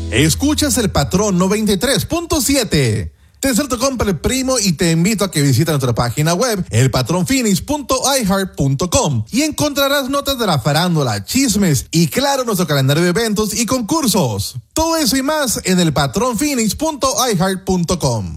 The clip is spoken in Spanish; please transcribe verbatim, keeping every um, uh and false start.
Escuchas El Patrón noventa y tres punto siete. Te deseo compra el primo y te invito a que visites nuestra página web, el patrón phoenix punto i heart punto com, y encontrarás notas de la farándula, chismes y claro, nuestro calendario de eventos y concursos. Todo eso y más en el patrón phoenix punto i heart punto com.